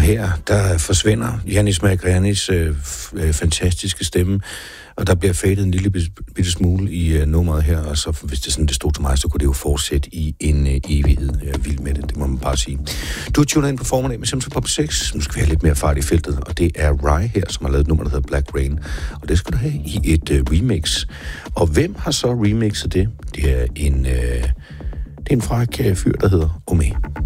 her, der forsvinder Janis Magrianis fantastiske stemme, og der bliver fadet en lille bitte smule i nummeret her, og så hvis det sådan det stod til mig, så kunne det jo fortsætte i en evighed. Jeg er vild med det må man bare sige. Du tuner ind på formiddag med Simpelthen Pop 6. Nu skal vi have lidt mere fart i feltet, og det er Rye her, som har lavet et nummer, der hedder Black Rain, og det skal du have i et remix. Og hvem har så remixet det? Det er en fræk fyr, der hedder Omé.